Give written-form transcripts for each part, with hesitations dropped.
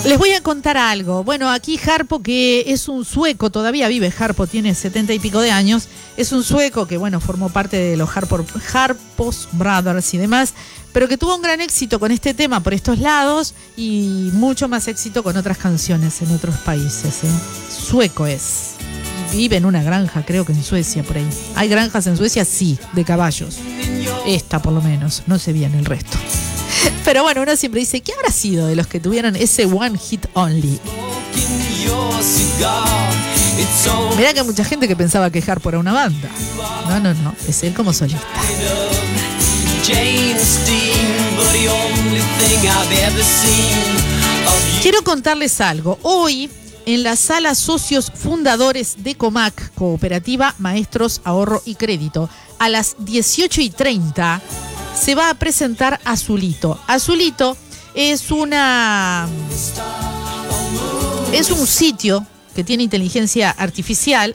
Les voy a contar algo. Bueno, aquí Harpo, que es un sueco, todavía vive Harpo, tiene 70 y pico de años. Es un sueco que, bueno, formó parte de los Harpos Brothers y demás, pero que tuvo un gran éxito con este tema por estos lados y mucho más éxito con otras canciones en otros países. Sueco es. Vive en una granja, creo que en Suecia, por ahí. ¿Hay granjas en Suecia? Sí, de caballos. Esta, por lo menos. No sé bien el resto. Pero bueno, uno siempre dice, ¿qué habrá sido de los que tuvieron ese One Hit Only? Mirá que hay mucha gente que pensaba que Harpo era una banda. No, es él como solista. Quiero contarles algo. Hoy, en la sala Socios Fundadores de Comac, Cooperativa Maestros Ahorro y Crédito, a las 18:30, se va a presentar Azulito. Azulito es un sitio que tiene inteligencia artificial,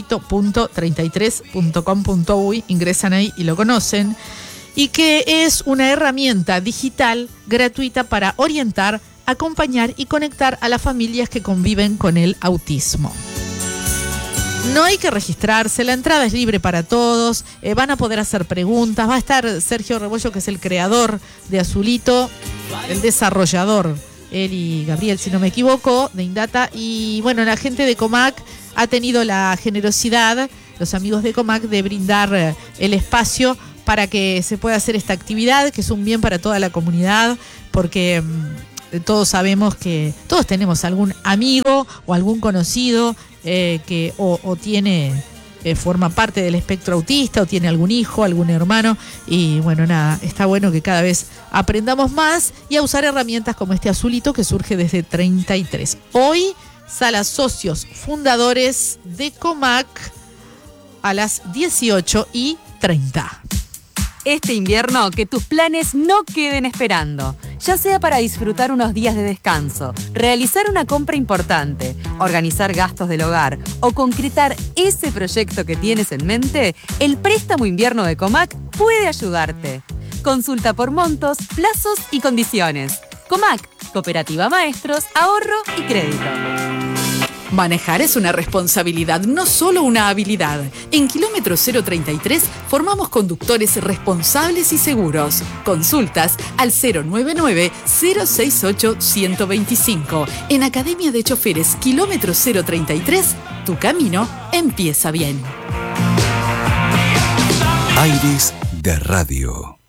azulito.33.com.uy, ingresan ahí y lo conocen, y que es una herramienta digital gratuita para orientar, acompañar y conectar a las familias que conviven con el autismo. No hay que registrarse, la entrada es libre para todos, van a poder hacer preguntas, va a estar Sergio Rebollo, que es el creador de Azulito, el desarrollador, él y Gabriel, si no me equivoco, de Indata, y bueno, la gente de Comac ha tenido la generosidad, los amigos de Comac, de brindar el espacio para que se pueda hacer esta actividad, que es un bien para toda la comunidad, porque todos sabemos que todos tenemos algún amigo o algún conocido que o tiene, forma parte del espectro autista, o tiene algún hijo, algún hermano, y bueno, nada, está bueno que cada vez aprendamos más y a usar herramientas como este Azulito que surge desde 33. Hoy, sala Socios Fundadores de Comac a las 18:30. Este invierno, que tus planes no queden esperando. Ya sea para disfrutar unos días de descanso, realizar una compra importante, organizar gastos del hogar o concretar ese proyecto que tienes en mente, el préstamo invierno de Comac puede ayudarte. Consulta por montos, plazos y condiciones. Comac, Cooperativa Maestros, Ahorro y Crédito. Manejar es una responsabilidad, no solo una habilidad. En Kilómetro 033 formamos conductores responsables y seguros. Consultas al 099-068-125. En Academia de Choferes Kilómetro 033, tu camino empieza bien. Aires de Radio.